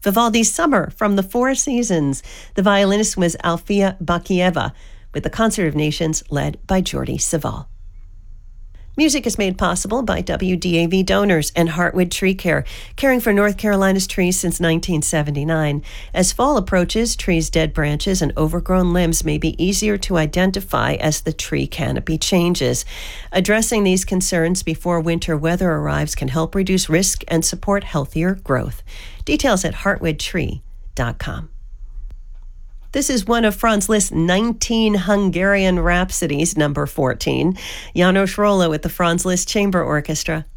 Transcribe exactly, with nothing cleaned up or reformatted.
Vivaldi's Summer from the Four Seasons. The violinist was Alfia Bakieva, with the Concert of Nations led by Jordi Savall. Music is made possible by W D A V donors and Heartwood Tree Care, caring for North Carolina's trees since nineteen seventy-nine. As fall approaches, trees' dead branches and overgrown limbs may be easier to identify as the tree canopy changes. Addressing these concerns before winter weather arrives can help reduce risk and support healthier growth. Details at heartwood tree dot com. This is one of Franz Liszt's nineteen Hungarian Rhapsodies, number fourteen. János Róla with the Franz Liszt Chamber Orchestra.